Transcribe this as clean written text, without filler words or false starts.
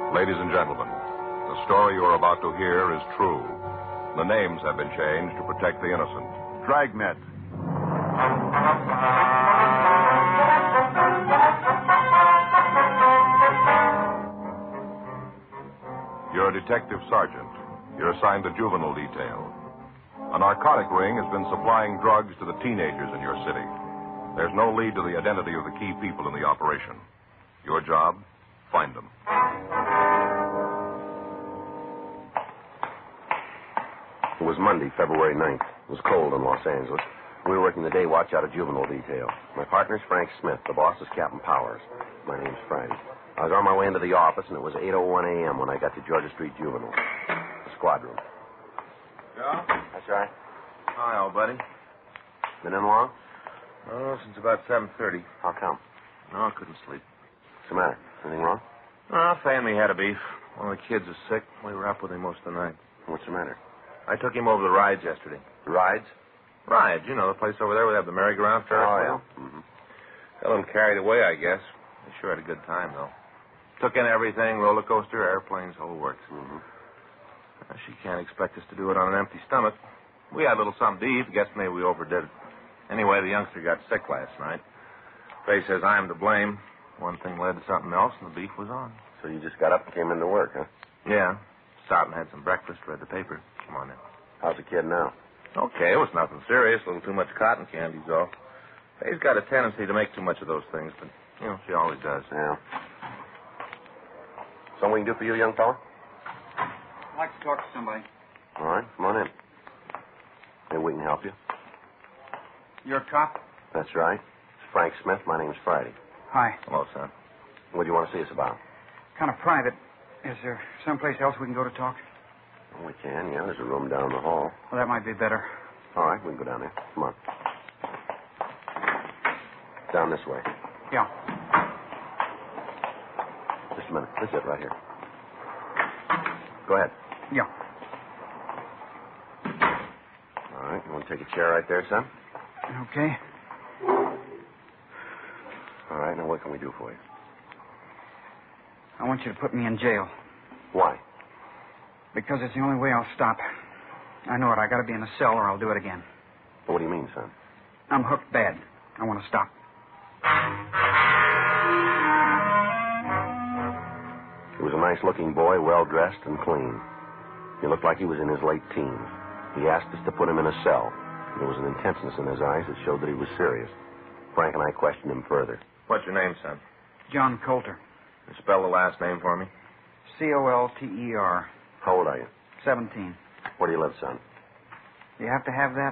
Ladies and gentlemen, the story you are about to hear is true. The names have been changed to protect the innocent. Dragnet. You're a detective sergeant. You're assigned to juvenile detail. A narcotic ring has been supplying drugs to the teenagers in your city. There's no lead to the identity of the key people in the operation. Your job, find them. It was Monday, February 9th. It was cold in Los Angeles. We were working the day watch out of juvenile detail. My partner's Frank Smith. The boss is Captain Powers. My name's Friday. I was on my way into the office, and it was 8:01 a.m. when I got to Georgia Street Juvenile. The squad room. Joe? That's right. Hi, old buddy. Been in long? Oh, since about 7:30. How come? No, I couldn't sleep. What's the matter? Anything wrong? Fay and me had a beef. One of the kids is sick. We were up with him most of the night. What's the matter? I took him over the rides yesterday. Rides? Rides, you know, the place over there where they have the merry-go-round Ferris wheel. Yeah. Mm-hmm. Got him carried away, I guess. They sure had a good time, though. Took in everything, roller coaster, airplanes, whole works. Mm-hmm. She can't expect us to do it on an empty stomach. We had a little something to eat. Guess maybe we overdid it. Anyway, the youngster got sick last night. Fay says I'm to blame. One thing led to something else, and the beef was on. So you just got up and came into work, huh? Yeah. Stopped and had some breakfast, read the paper. Come on now. How's the kid now? Okay, it was nothing serious. A little too much cotton candy's all. Fay's got a tendency to make too much of those things, but, you know, she always does. Yeah. Something we can do for you, young fella? I'd like to talk to somebody. All right, come on in. Maybe we can help you. You're a cop? That's right. It's Frank Smith. My name's Friday. Hi. Hello, son. What do you want to see us about? Kind of private. Is there someplace else we can go to talk? Well, we can, yeah. There's a room down the hall. Well, that might be better. All right, we can go down there. Come on. Down this way. Yeah. Just a minute. This is it right here. Go ahead. Yeah. All right, you want to take a chair right there, son? Okay. All right, now what can we do for you? I want you to put me in jail. Why? Because it's the only way I'll stop. I know it. I gotta be in a cell or I'll do it again. What do you mean, son? I'm hooked bad. I want to stop. He was a nice-looking boy, well-dressed and clean. He looked like he was in his late teens. He asked us to put him in a cell. There was an intenseness in his eyes that showed that he was serious. Frank and I questioned him further. What's your name, son? John Coulter. You spell the last name for me? Colter. How old are you? 17. Where do you live, son? Do you have to have that?